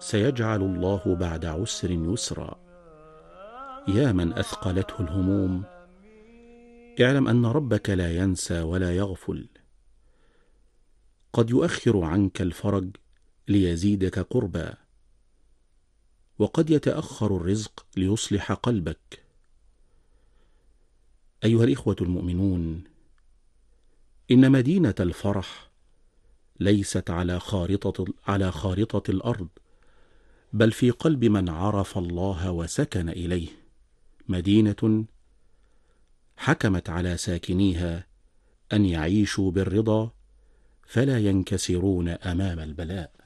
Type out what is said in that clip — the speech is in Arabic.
سيجعل الله بعد عسر يسرا. يا من أثقلته الهموم، اعلم أن ربك لا ينسى ولا يغفل. قد يؤخر عنك الفرج ليزيدك قربا، وقد يتأخر الرزق ليصلح قلبك. أيها الإخوة المؤمنون، إن مدينة الفرح ليست على خارطة الأرض، بل في قلب من عرف الله وسكن إليه. مدينة حكمت على ساكنيها أن يعيشوا بالرضا، فلا ينكسرون أمام البلاء.